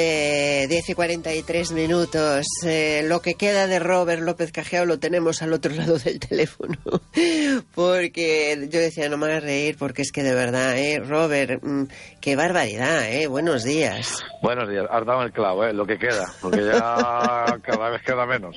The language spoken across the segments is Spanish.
10:43. Lo que queda de Robert López Cajiao lo tenemos al otro lado del teléfono. Porque yo decía, no me hagas reír, porque es que de verdad, Robert, qué barbaridad, buenos días. Buenos días, has dado el clavo, lo que queda, porque ya cada vez queda menos,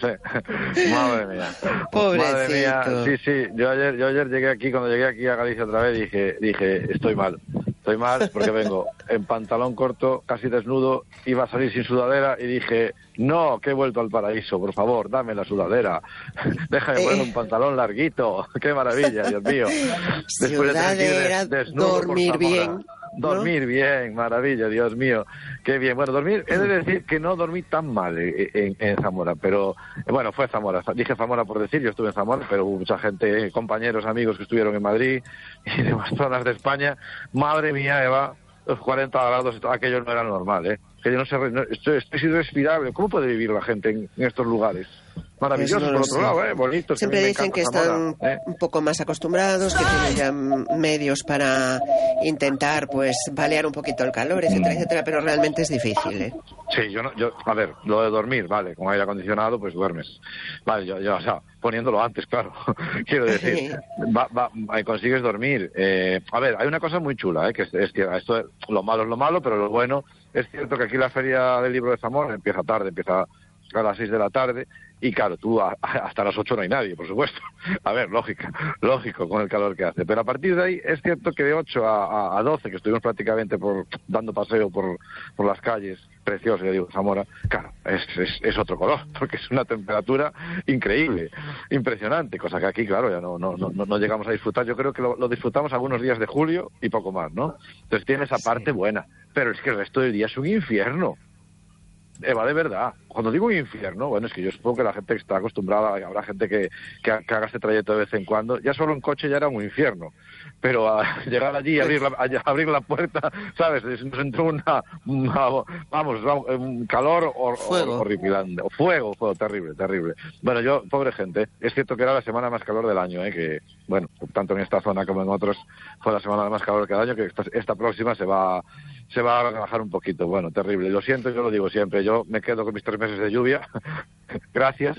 Madre mía. Pobrecito. Madre mía, sí, yo ayer llegué aquí, cuando llegué aquí a Galicia otra vez, dije, estoy mal porque vengo en pantalón corto, casi desnudo, iba a salir sin sudadera y dije, no, que he vuelto al paraíso, por favor, dame la sudadera, déjame poner un pantalón larguito, qué maravilla, Dios mío. Después de tener que ir desnudo, dormir bien. Dormir bien, maravilla, Dios mío, qué bien. Bueno, dormir, he de decir que no dormí tan mal en Zamora, pero bueno, fue Zamora, dije Zamora por decir, yo estuve en Zamora, pero hubo mucha gente, compañeros, amigos que estuvieron en Madrid y demás zonas de España. Madre mía, Eva, los 40 grados, aquello no era normal, que yo no sé, esto es irrespirable. ¿Cómo puede vivir la gente en estos lugares? Maravillosos, no por otro lado, bonitos. Siempre dicen que están un poco más acostumbrados, que tienen ya medios para intentar, pues, paliar un poquito el calor, etcétera, pero realmente es difícil, Sí, a ver, lo de dormir, vale, con aire acondicionado, pues duermes. Vale, yo o sea, poniéndolo antes, claro, quiero decir, consigues dormir. A ver, hay una cosa muy chula, que es que esto, lo malo es lo malo, pero lo bueno, es cierto que aquí la Feria del Libro de Zamora empieza tarde, empieza a las 6 de la tarde, y claro, tú hasta las 8 no hay nadie, por supuesto. A ver, lógico con el calor que hace. Pero a partir de ahí es cierto que de 8 a 12, que estuvimos prácticamente dando paseo por las calles, precioso, ya digo, Zamora, claro, es otro color, porque es una temperatura increíble, impresionante, cosa que aquí, claro, ya no llegamos a disfrutar. Yo creo que lo disfrutamos algunos días de julio y poco más, ¿no? Entonces tiene esa parte buena, pero es que el resto del día es un infierno. Eva, de verdad, cuando digo infierno, bueno, es que yo supongo que la gente está acostumbrada, habrá gente que haga este trayecto de vez en cuando, ya solo en coche ya era un infierno, pero a llegar allí, abrir la puerta, ¿sabes? Nos entró un calor horripilante, fuego terrible. Bueno, pobre gente, es cierto que era la semana más calor del año, que, bueno, tanto en esta zona como en otros, fue la semana más calor del año, que esta próxima se va a relajar un poquito. Bueno, terrible. Lo siento, yo lo digo siempre. Yo me quedo con mis 3 meses de lluvia. Gracias.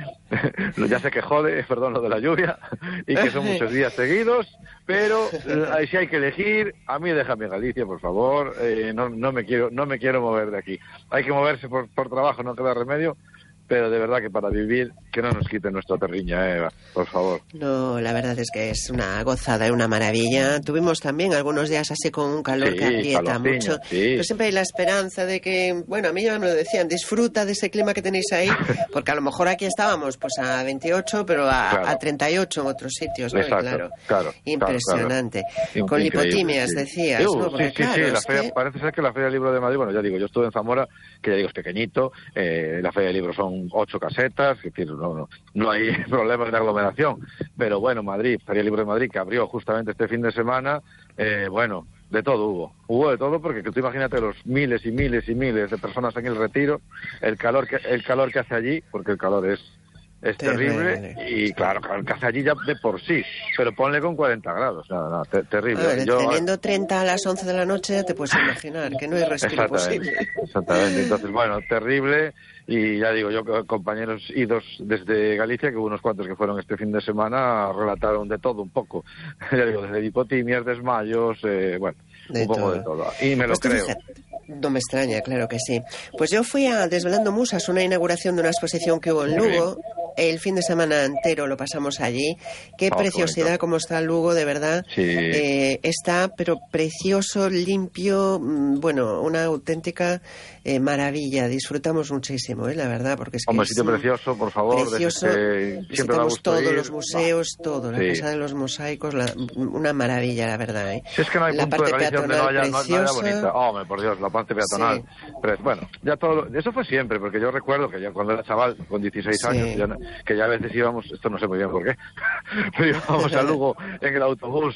Ya sé que jode, perdón, lo de la lluvia, y que son muchos días seguidos, pero si hay que elegir, a mí déjame Galicia, por favor. No me quiero mover de aquí. Hay que moverse por trabajo, no queda remedio. Pero de verdad que para vivir, que no nos quiten nuestra terriña, Eva, por favor. No, la verdad es que es una gozada y una maravilla. Tuvimos también algunos días así con un calor que aprieta mucho. Sí. Pero siempre hay la esperanza de que, bueno, a mí ya me lo decían, disfruta de ese clima que tenéis ahí, porque a lo mejor aquí estábamos pues a 28, pero a 38 en otros sitios, ¿no? Exacto, claro. Impresionante. Claro. Con lipotimias, decías, ¿no? Porque, parece ser que la Feria del Libro de Madrid, bueno, ya digo, yo estuve en Zamora, que ya digo, es pequeñito, la Feria del Libro son 8 casetas, es decir, no hay problemas de aglomeración, pero bueno, Madrid, Feria Libre de Madrid, que abrió justamente este fin de semana, bueno, de todo hubo de todo, porque tú imagínate los miles y miles y miles de personas en el Retiro, el calor que hace allí, porque el calor es terrible, y claro, el que hace allí ya de por sí, pero ponle con 40 grados, terrible. A ver, teniendo 30 a las 11 de la noche, ya te puedes imaginar que no hay respiro posible. Exactamente, entonces, bueno, terrible, y ya digo, yo compañeros idos desde Galicia, que hubo unos cuantos que fueron este fin de semana, relataron de todo un poco, ya digo, desde hipotimias, desmayos, bueno, un poco de todo, y me lo creo. No me extraña, claro que sí. Pues yo fui a Desvelando Musas, una inauguración de una exposición que hubo en Lugo. El fin de semana entero lo pasamos allí. Qué preciosidad como está Lugo, de verdad. Sí. Está, pero precioso, limpio, bueno, una auténtica maravilla. Disfrutamos muchísimo, la verdad, porque es que es sitio precioso, por favor. Precioso. Visitamos todos los museos, todo, la Casa de los Mosaicos, una maravilla, la verdad. Si es que no hay punto de Galicia donde no haya bonita. Hombre, por Dios, la parte peatonal. Sí. Pero, bueno, ya todo, eso fue siempre, porque yo recuerdo que ya cuando era chaval, con 16 años, que ya a veces íbamos, esto no sé muy bien por qué, pero íbamos a Lugo en el autobús,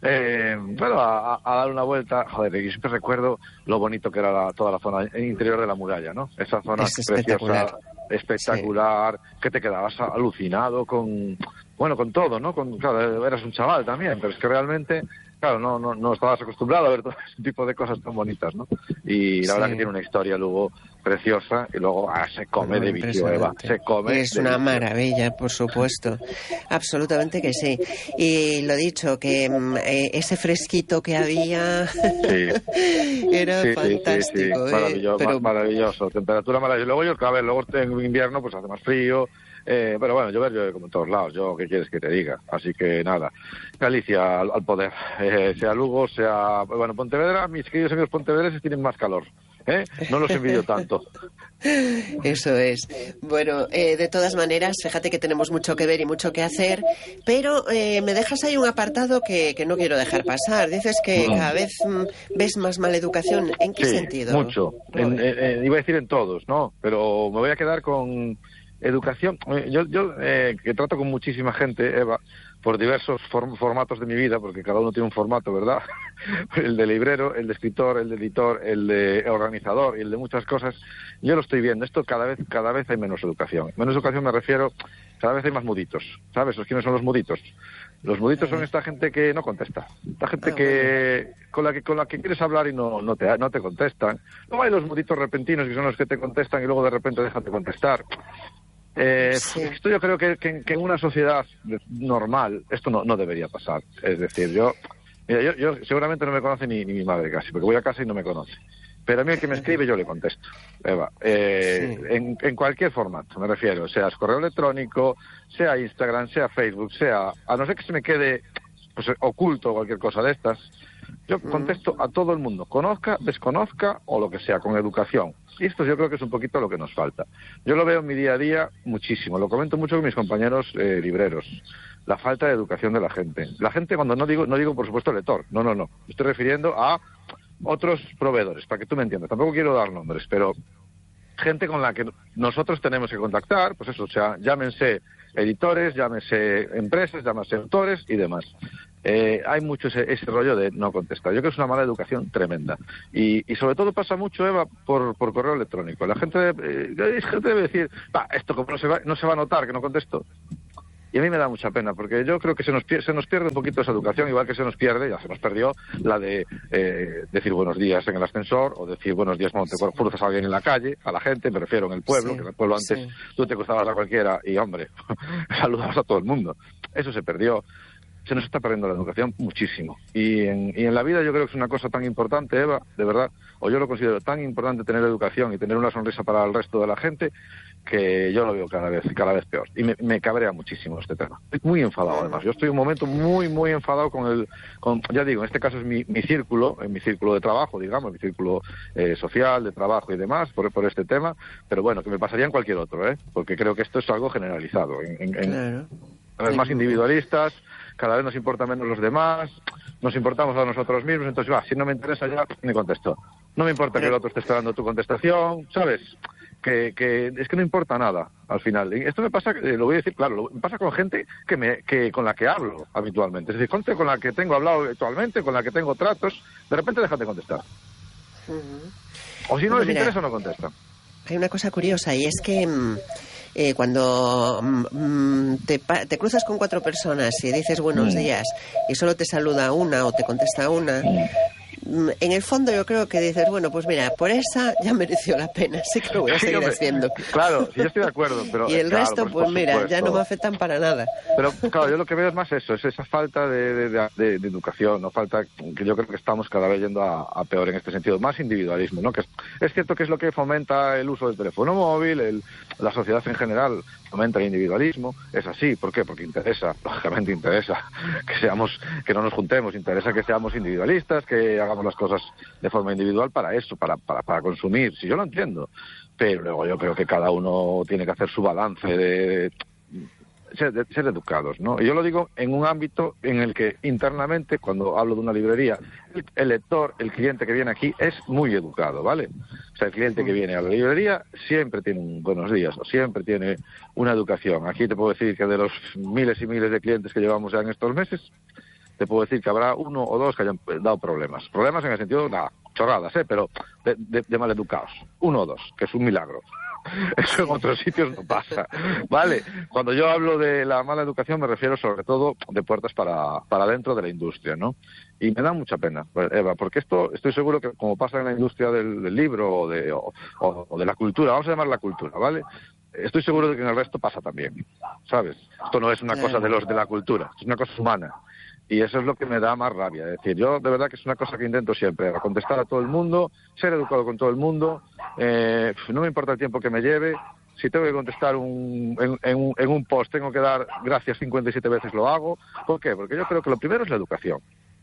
bueno, a dar una vuelta. Joder, y siempre recuerdo lo bonito que era toda la zona interior de la muralla, ¿no? Esa zona preciosa, espectacular, que te quedabas alucinado con todo, ¿no? Claro, eras un chaval también, pero es que realmente, claro, no estabas acostumbrado a ver todo ese tipo de cosas tan bonitas, ¿no? Y la verdad que tiene una historia luego preciosa y luego se come de vicio, Eva. Se come. Es una maravilla, por supuesto. Absolutamente que sí. Y lo dicho, que ese fresquito que había era fantástico. Sí. Maravilloso. Temperatura maravillosa. Luego en invierno pues hace más frío. Pero bueno, llover como en todos lados. ¿Qué quieres que te diga? Así que nada, Galicia al poder. Sea Lugo, sea... Bueno, Pontevedra, mis queridos amigos pontevedreses tienen más calor. No los envidio tanto. Eso es. Bueno, de todas maneras, fíjate que tenemos mucho que ver y mucho que hacer, pero me dejas ahí un apartado que no quiero dejar pasar. Dices que cada vez ves más maleducación. ¿En qué sentido? Mucho. Iba a decir en todos, ¿no? Pero me voy a quedar con educación. Yo que trato con muchísima gente, Eva, por diversos formatos de mi vida, porque cada uno tiene un formato, ¿verdad? El de librero, el de escritor, el de editor, el de organizador y el de muchas cosas. Yo lo estoy viendo. Esto cada vez hay menos educación. Menos educación me refiero, cada vez hay más muditos. ¿Sabes? ¿Quiénes son los muditos? Los muditos son esta gente que no contesta. Esta gente que con la que quieres hablar y no te contestan. Luego hay los muditos repentinos que son los que te contestan y luego de repente dejan de contestar. Esto yo creo que en una sociedad normal esto no debería pasar. Es decir, yo seguramente no me conoce ni mi madre casi, porque voy a casa y no me conoce. Pero a mí el que me escribe yo le contesto, Eva. En cualquier formato, me refiero, sea correo electrónico, sea Instagram, sea Facebook, a no ser que se me quede pues oculto cualquier cosa de estas, yo contesto a todo el mundo, conozca, desconozca o lo que sea, con educación. Y esto yo creo que es un poquito lo que nos falta. Yo lo veo en mi día a día muchísimo, lo comento mucho con mis compañeros libreros. La falta de educación de la gente. La gente, cuando no digo por supuesto lector, no. Me estoy refiriendo a otros proveedores, para que tú me entiendas. Tampoco quiero dar nombres, pero gente con la que nosotros tenemos que contactar, pues eso, o sea, llámense editores, llámense empresas, llámense autores y demás. Hay mucho ese rollo de no contestar. Yo creo que es una mala educación tremenda. Y sobre todo pasa mucho, Eva, por correo electrónico. La gente debe decir, esto como no se va a notar que no contesto. Y a mí me da mucha pena, porque yo creo que se nos pierde un poquito esa educación, igual que ya se nos perdió la de decir buenos días en el ascensor, o decir buenos días cuando te cruzas a alguien en la calle, a la gente, me refiero en el pueblo, que en el pueblo antes tú te cruzabas a cualquiera y, hombre, saludabas a todo el mundo. Eso se perdió. Se nos está perdiendo la educación muchísimo. Y en la vida yo creo que es una cosa tan importante, Eva, de verdad, o yo lo considero tan importante tener educación y tener una sonrisa para el resto de la gente, que yo lo veo cada vez peor. Y me cabrea muchísimo este tema. Estoy muy enfadado, además. Yo estoy en un momento muy, muy enfadado ya digo, en este caso es mi círculo, en mi círculo de trabajo, digamos, mi círculo social, de trabajo y demás, por este tema, pero bueno, que me pasaría en cualquier otro, porque creo que esto es algo generalizado. Cada vez más individualistas, cada vez nos importa menos los demás, nos importamos a nosotros mismos, entonces si no me interesa ya, ni contesto. No me importa que el otro esté esperando tu contestación, ¿sabes? Que es que no importa nada al final. Y esto me pasa, lo voy a decir claro, me pasa con gente con la que hablo habitualmente. Es decir, gente con la que tengo hablado habitualmente, con la que tengo tratos, de repente dejan de contestar. O si no les interesa, no contestan. Hay una cosa curiosa y es que cuando te cruzas con 4 personas y dices buenos días y solo te saluda una o te contesta una, en el fondo yo creo que dices, bueno, pues mira, por esa ya mereció la pena, sí que lo voy a seguir haciendo. Claro, sí, yo estoy de acuerdo. Pero, y el resto, pues mira, ya no me afectan para nada. Pero claro, yo lo que veo es más eso, es esa falta de educación, no falta, que yo creo que estamos cada vez yendo a peor en este sentido, más individualismo, ¿no? Que es cierto que es lo que fomenta el uso del teléfono móvil, la sociedad en general fomenta el individualismo, es así, ¿por qué? Porque interesa, lógicamente interesa que no nos juntemos, interesa que seamos individualistas, que hagamos las cosas de forma individual para eso, para consumir, si yo lo entiendo, pero luego yo creo que cada uno tiene que hacer su balance de ser educados, ¿no? Y yo lo digo en un ámbito en el que internamente, cuando hablo de una librería, el lector, el cliente que viene aquí es muy educado, ¿vale? O sea, el cliente que viene a la librería siempre tiene un buenos días, o siempre tiene una educación. Aquí te puedo decir que de los miles y miles de clientes que llevamos ya en estos meses, te puedo decir que habrá 1 o 2 que hayan dado problemas. Problemas en el sentido, chorradas, pero de maleducados. 1 o 2, que es un milagro. Eso en otros sitios no pasa, ¿vale? Cuando yo hablo de la mala educación me refiero sobre todo de puertas para dentro de la industria, ¿no? Y me da mucha pena, Eva, porque esto estoy seguro que como pasa en la industria del libro o de la cultura, vamos a llamar la cultura, ¿vale? Estoy seguro de que en el resto pasa también, ¿sabes? Esto no es una cosa de los de la cultura, es una cosa humana. Y eso es lo que me da más rabia. Es decir, yo de verdad que es una cosa que intento siempre, contestar a todo el mundo, ser educado con todo el mundo, no me importa el tiempo que me lleve. Si tengo que contestar en un post, tengo que dar gracias 57 veces, lo hago. ¿Por qué? Porque yo creo que lo primero es la educación.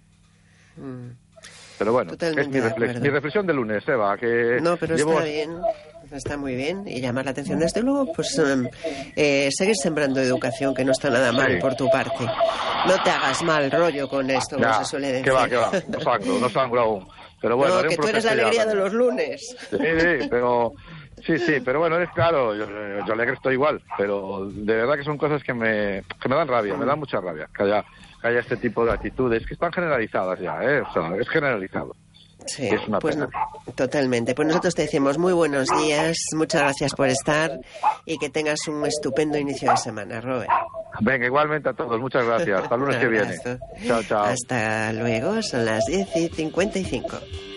Pero bueno, es mi reflexión de lunes, Eva, que no, pero está bien, está muy bien, y llamar la atención. Desde luego, pues seguir sembrando educación, que no está nada mal por tu parte. No te hagas mal rollo con esto, como se suele decir. Que va, no sangro aún. Pero bueno, no, que tú eres la alegría de los lunes. Sí, pero... Sí, pero bueno, es claro, yo alegre estoy igual, pero de verdad que son cosas que me dan rabia, me dan mucha rabia, que haya este tipo de actitudes que están generalizadas ya, o sea, es generalizado. Sí, pues no, totalmente. Pues nosotros te decimos muy buenos días, muchas gracias por estar y que tengas un estupendo inicio de semana, Robert. Venga, igualmente a todos, muchas gracias, hasta el lunes que viene. Chao. Hasta luego, son las 10:55.